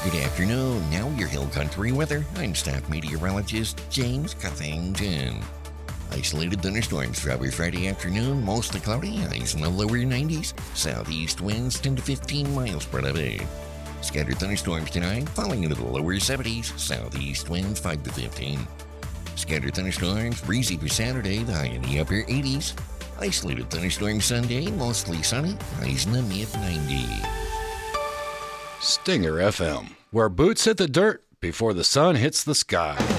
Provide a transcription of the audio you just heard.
Good afternoon. Now your Hill Country weather. I'm staff meteorologist James Cuffington. Isolated thunderstorms throughout Friday afternoon, mostly cloudy, highs in the lower 90s. Southeast winds 10 to 15 miles per hour. Scattered thunderstorms tonight, falling into the lower 70s. Southeast winds 5 to 15. Scattered thunderstorms, breezy for Saturday, the high in the upper 80s. Isolated thunderstorms Sunday, mostly sunny, highs in the mid 90s. Stinger FM, where boots hit the dirt before the sun hits the sky.